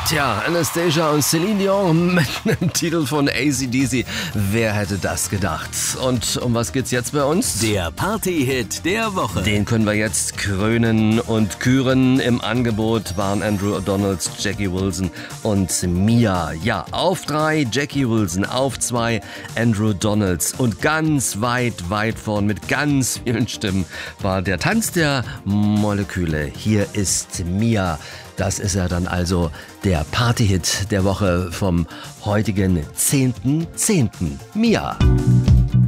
Tja, Anastasia und Celine Dion mit einem Titel von AC/DC. Wer hätte das gedacht? Und um was geht's jetzt bei uns? Der Party-Hit der Woche. Den können wir jetzt krönen und küren. Im Angebot waren Andrew Donalds, Jackie Wilson und Mia. Ja, auf 3 Jackie Wilson, auf 2 Andrew Donalds. Und ganz weit vorn mit ganz vielen Stimmen war der Tanz der Moleküle. Hier ist Mia. Das ist ja dann also der Party-Hit der Woche vom heutigen 10.10. Mia.